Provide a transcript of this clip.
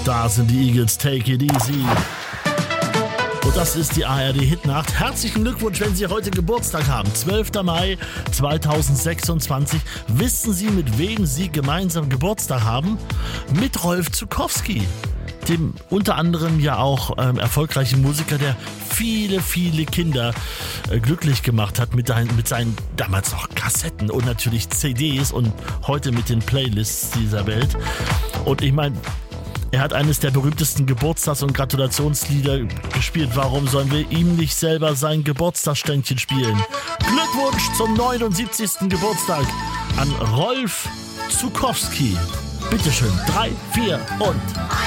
Da sind die Eagles, Take It Easy. Und das ist die ARD-Hitnacht. Herzlichen Glückwunsch, wenn Sie heute Geburtstag haben. 12. Mai 2026. Wissen Sie, mit wem Sie gemeinsam Geburtstag haben? Mit Rolf Zuckowski, dem unter anderem ja auch erfolgreichen Musiker, der viele, viele Kinder glücklich gemacht hat mit seinen damals noch Kassetten und natürlich CDs und heute mit den Playlists dieser Welt. Und ich meine, er hat eines der berühmtesten Geburtstags- und Gratulationslieder gespielt. Warum sollen wir ihm nicht selber sein Geburtstagsständchen spielen? Glückwunsch zum 79. Geburtstag an Rolf Zuckowski. Bitteschön, 3, 4 und...